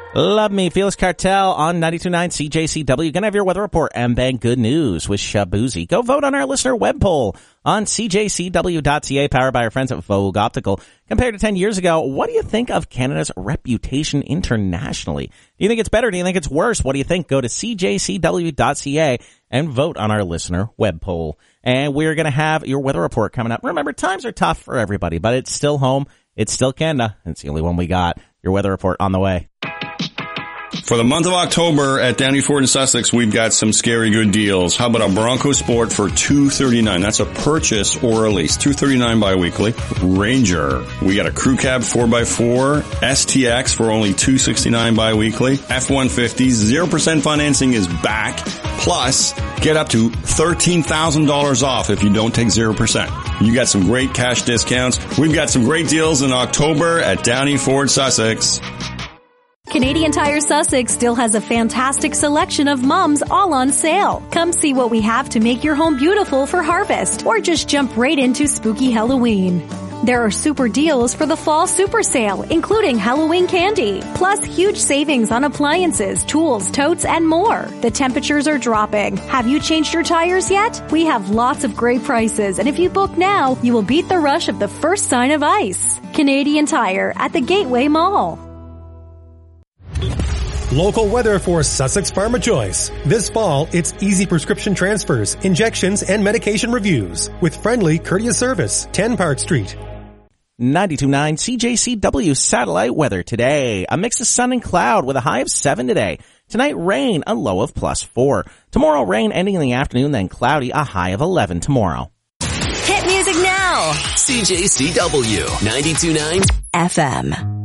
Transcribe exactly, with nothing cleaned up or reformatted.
Love me. Felix Cartel on ninety-two point nine C J C W. Gonna have your weather report and then good news with Shabuzi. Go vote on our listener web poll on C J C W dot C A, powered by our friends at Vogue Optical. Compared to ten years ago, what do you think of Canada's reputation internationally? Do you think it's better? Do you think it's worse? What do you think? Go to C J C W dot C A and vote on our listener web poll. And we're going to have your weather report coming up. Remember, times are tough for everybody, but it's still home. It's still Canada. It's the only one we got. Your weather report on the way. For the month of October at Downey Ford in Sussex, we've got some scary good deals. How about a Bronco Sport for two thirty-nine? That's a purchase or a lease. two thirty-nine biweekly. Ranger. We got a Crew Cab four by four. S T X for only two sixty-nine biweekly. F one fifty. zero percent financing is back. Plus, get up to thirteen thousand dollars off if you don't take zero percent. You got some great cash discounts. We've got some great deals in October at Downey Ford Sussex. Canadian Tire Sussex still has a fantastic selection of mums all on sale. Come see what we have to make your home beautiful for harvest, or just jump right into spooky Halloween. There are super deals for the fall super sale, including Halloween candy, plus huge savings on appliances, tools, totes, and more. The temperatures are dropping. Have you changed your tires yet? We have lots of great prices, and if you book now, you will beat the rush of the first sign of ice. Canadian Tire at the Gateway Mall. Local weather for Sussex Pharma Choice. This fall, it's easy prescription transfers, injections, and medication reviews with friendly, courteous service. ten Park Street. ninety-two point nine C J C W satellite weather today. A mix of sun and cloud with a high of seven today. Tonight, rain, a low of plus four. Tomorrow, rain ending in the afternoon, then cloudy, a high of eleven tomorrow. Hit music now. C J C W ninety-two point nine F M.